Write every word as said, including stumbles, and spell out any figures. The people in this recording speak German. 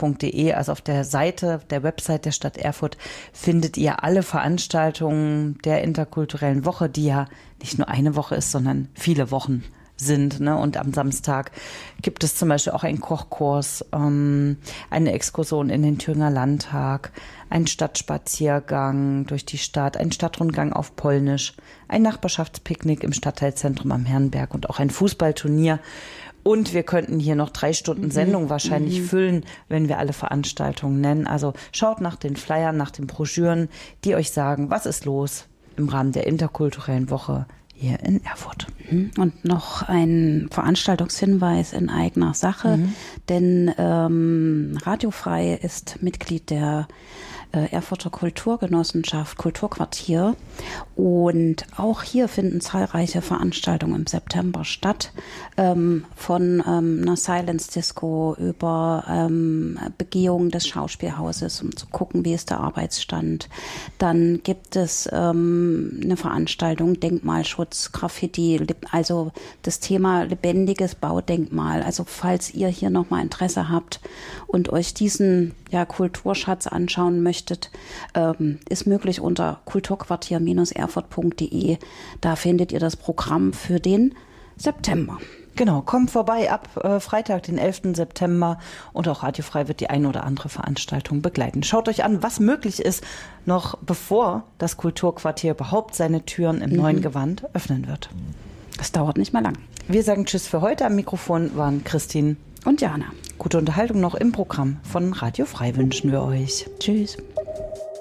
punkt de, also auf der Seite, der Website der Stadt Erfurt, findet ihr alle Veranstaltungen der interkulturellen Woche, die ja nicht nur eine Woche ist, sondern viele Wochen sind. Ne? Und am Samstag gibt es zum Beispiel auch einen Kochkurs, ähm, eine Exkursion in den Thüringer Landtag, einen Stadtspaziergang durch die Stadt, einen Stadtrundgang auf Polnisch, ein Nachbarschaftspicknick im Stadtteilzentrum am Herrenberg und auch ein Fußballturnier. Und wir könnten hier noch drei Stunden Sendung wahrscheinlich mhm. füllen, wenn wir alle Veranstaltungen nennen. Also schaut nach den Flyern, nach den Broschüren, die euch sagen, was ist los im Rahmen der interkulturellen Woche hier in Erfurt. Und noch ein Veranstaltungshinweis in eigener Sache, mhm. denn ähm, Radiofrei ist Mitglied der äh, Erfurter Kulturgenossenschaft Kulturquartier und auch hier finden zahlreiche Veranstaltungen im September statt, ähm, von ähm, einer Silence Disco über ähm, Begehung des Schauspielhauses, um zu gucken, wie ist der Arbeitsstand. Dann gibt es ähm, eine Veranstaltung Denkmalschutz, Graffiti, also das Thema lebendiges Baudenkmal. Also falls ihr hier nochmal Interesse habt und euch diesen ja, Kulturschatz anschauen möchtet, ähm, ist möglich unter kulturquartier erfurt punkt de. Da findet ihr das Programm für den September. Genau, kommt vorbei ab äh, Freitag, den elften September, und auch Radiofrei wird die eine oder andere Veranstaltung begleiten. Schaut euch an, was möglich ist, noch bevor das Kulturquartier überhaupt seine Türen im mhm. neuen Gewand öffnen wird. Das dauert nicht mehr lang. Wir sagen Tschüss für heute. Am Mikrofon waren Christine und Jana. Gute Unterhaltung noch im Programm von Radiofrei wünschen wir euch. Tschüss.